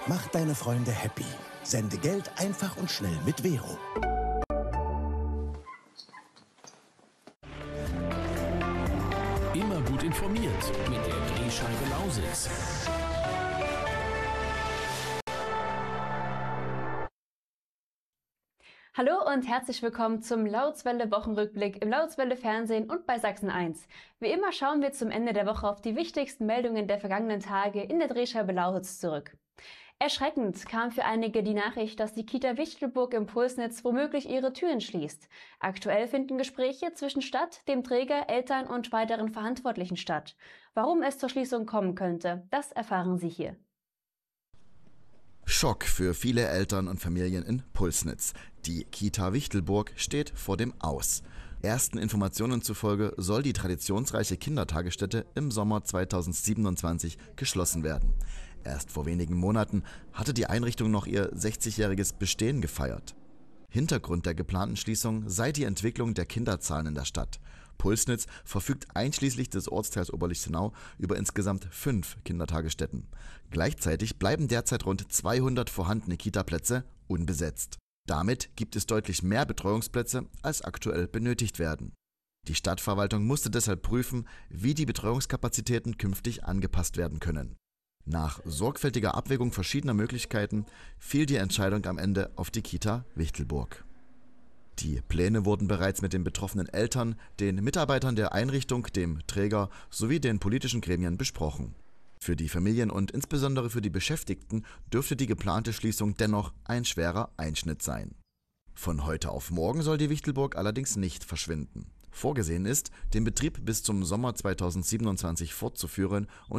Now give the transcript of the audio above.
Mach deine Freunde happy. Sende Geld einfach und schnell mit Vero. Immer gut informiert mit der Drehscheibe Lausitz. Hallo und herzlich willkommen zum Lautzwelle Wochenrückblick im Lautzwelle Fernsehen und bei Sachsen 1. Wie immer schauen wir zum Ende der Woche auf die wichtigsten Meldungen der vergangenen Tage in der Drehscheibe Lausitz zurück. Erschreckend kam für einige die Nachricht, dass die Kita Wichtelburg im Pulsnitz womöglich ihre Türen schließt. Aktuell finden Gespräche zwischen Stadt, dem Träger, Eltern und weiteren Verantwortlichen statt. Warum es zur Schließung kommen könnte, das erfahren Sie hier. Schock für viele Eltern und Familien in Pulsnitz. Die Kita Wichtelburg steht vor dem Aus. Ersten Informationen zufolge soll die traditionsreiche Kindertagesstätte im Sommer 2027 geschlossen werden. Erst vor wenigen Monaten hatte die Einrichtung noch ihr 60-jähriges Bestehen gefeiert. Hintergrund der geplanten Schließung sei die Entwicklung der Kinderzahlen in der Stadt. Pulsnitz verfügt einschließlich des Ortsteils Oberlichtenau über insgesamt 5 Kindertagesstätten. Gleichzeitig bleiben derzeit rund 200 vorhandene Kitaplätze unbesetzt. Damit gibt es deutlich mehr Betreuungsplätze, als aktuell benötigt werden. Die Stadtverwaltung musste deshalb prüfen, wie die Betreuungskapazitäten künftig angepasst werden können. Nach sorgfältiger Abwägung verschiedener Möglichkeiten fiel die Entscheidung am Ende auf die Kita Wichtelburg. Die Pläne wurden bereits mit den betroffenen Eltern, den Mitarbeitern der Einrichtung, dem Träger sowie den politischen Gremien besprochen. Für die Familien und insbesondere für die Beschäftigten dürfte die geplante Schließung dennoch ein schwerer Einschnitt sein. Von heute auf morgen soll die Wichtelburg allerdings nicht verschwinden. Vorgesehen ist, den Betrieb bis zum Sommer 2027 fortzuführen und